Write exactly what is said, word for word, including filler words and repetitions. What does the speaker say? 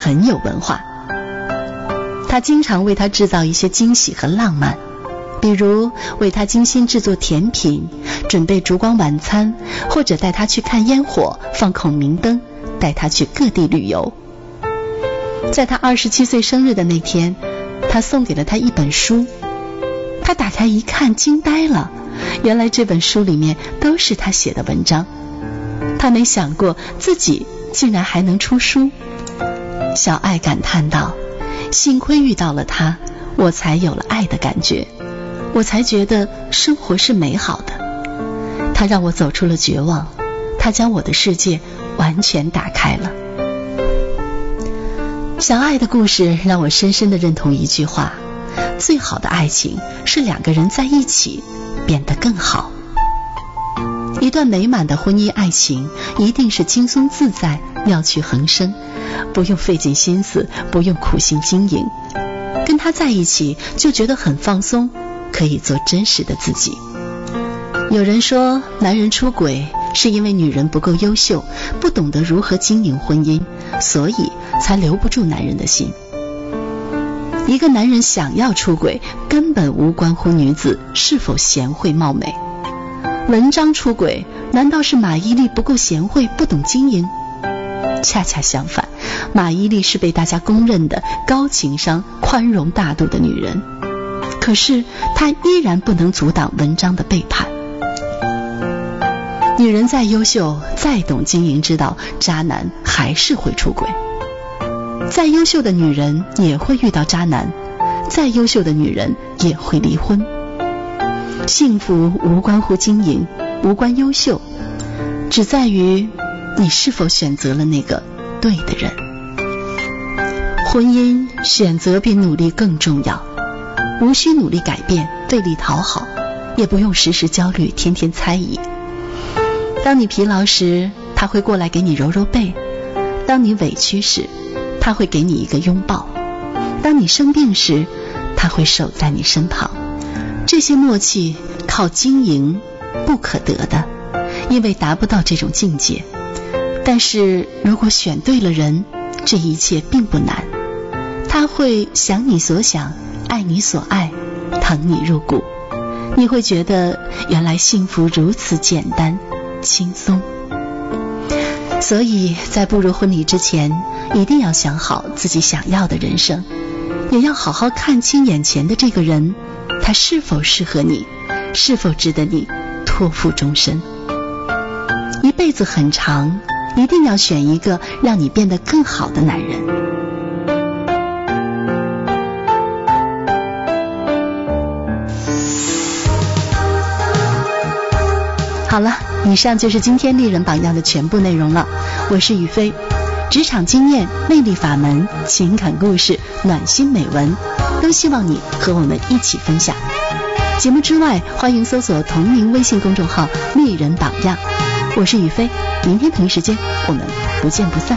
很有文化。他经常为她制造一些惊喜和浪漫，比如为她精心制作甜品，准备烛光晚餐，或者带她去看烟火，放孔明灯，带她去各地旅游。在她二十七岁生日的那天，他送给了她一本书，她打开一看，惊呆了，原来这本书里面都是她写的文章。她没想过自己竟然还能出书。小爱感叹道，幸亏遇到了他，我才有了爱的感觉，我才觉得生活是美好的。他让我走出了绝望，他将我的世界完全打开了。小爱的故事让我深深地认同一句话，最好的爱情是两个人在一起变得更好。一段美满的婚姻爱情一定是轻松自在，妙趣横生，不用费尽心思，不用苦心经营，跟他在一起就觉得很放松，可以做真实的自己。有人说男人出轨是因为女人不够优秀，不懂得如何经营婚姻，所以才留不住男人的心。一个男人想要出轨，根本无关乎女子是否贤惠貌美。文章出轨，难道是马伊琍不够贤惠，不懂经营？恰恰相反，马伊琍是被大家公认的高情商、宽容大度的女人，可是她依然不能阻挡文章的背叛。女人再优秀，再懂经营之道，渣男还是会出轨。再优秀的女人也会遇到渣男，再优秀的女人也会离婚。幸福无关乎经营，无关优秀，只在于你是否选择了那个对的人。婚姻选择比努力更重要，无需努力改变，费力讨好，也不用时时焦虑，天天猜疑。当你疲劳时，他会过来给你揉揉背；当你委屈时，他会给你一个拥抱；当你生病时，他会守在你身旁。这些默契靠经营不可得的，因为达不到这种境界。但是如果选对了人，这一切并不难。他会想你所想，爱你所爱，疼你入骨。你会觉得原来幸福如此简单轻松。所以在步入婚礼之前，一定要想好自己想要的人生，也要好好看清眼前的这个人，他是否适合你，是否值得你托付终身。一辈子很长，一定要选一个让你变得更好的男人。好了，以上就是今天丽人榜样的全部内容了。我是雨飞，职场经验、魅力法门、情感故事、暖心美文，都希望你和我们一起分享。节目之外，欢迎搜索同名微信公众号丽人榜样。我是雨飞，明天同一时间我们不见不散。